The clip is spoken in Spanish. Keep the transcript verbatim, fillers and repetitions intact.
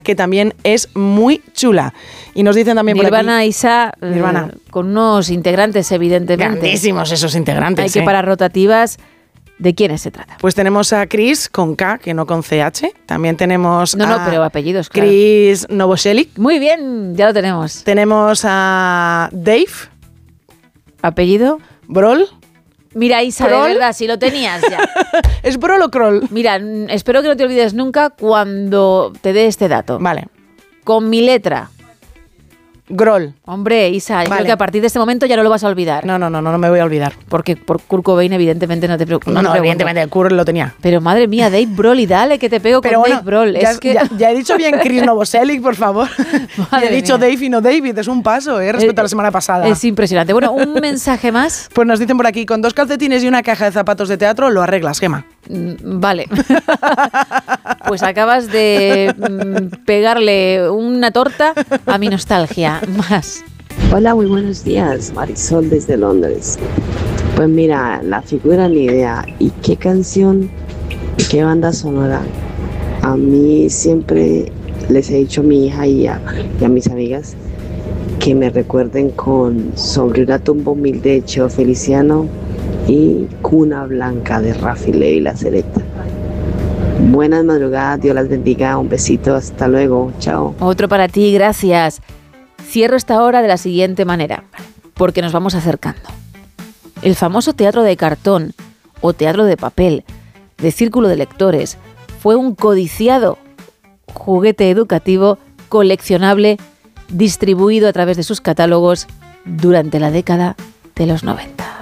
que también es muy chula. Y nos dicen también Nirvana, por aquí... Isa, Nirvana, eh, con unos integrantes, evidentemente. grandísimos esos integrantes. Hay que ¿eh? parar rotativas. ¿De quiénes se trata? Pues tenemos a Chris con K, que no con C H. También tenemos No, a no, pero apellidos, claro. Chris Novoselic. Muy bien, ya lo tenemos. Tenemos a Dave. ¿Apellido? Broll. Mira, Isa, ¿Kroll? de verdad, si lo tenías ya. ¿Es Broll o Kroll? Mira, n- espero que no te olvides nunca cuando te dé este dato. Vale. Con mi letra. Groll. Hombre, Isa, yo Vale. creo que a partir de este momento ya no lo vas a olvidar. No, no, no, no, no me voy a olvidar. Porque por Kurt Cobain, evidentemente, no te preocupes. No, no, evidentemente el Kurt lo tenía. Pero madre mía, Dave Grohl, y dale que te pego Pero con bueno, Dave Grohl. ya, Es que... ya- ya he dicho bien Chris Novoselic, por favor. Ya Madre he dicho mía. Dave y no David, es un paso, ¿eh? Respecto a la semana pasada. Es impresionante. Bueno, un mensaje más. Pues nos dicen por aquí, con dos calcetines y una caja de zapatos de teatro lo arreglas, Gema. Mm, Vale. Pues acabas de mm, pegarle una torta a mi nostalgia. Más. Hola, muy buenos días, Marisol desde Londres. Pues mira, la figura ni idea. ¿Y qué canción y qué banda sonora? A mí siempre les he dicho a mi hija y a, y a mis amigas que me recuerden con Sobre una tumba humilde de Cheo Feliciano y Cuna Blanca de Rafi Ley y La Selecta. Buenas madrugadas, Dios las bendiga, un besito, hasta luego, chao. Otro para ti, gracias. Cierro esta hora de la siguiente manera, porque nos vamos acercando. El famoso teatro de cartón o teatro de papel, de círculo de lectores, fue un codiciado juguete educativo coleccionable distribuido a través de sus catálogos durante la década de los noventa.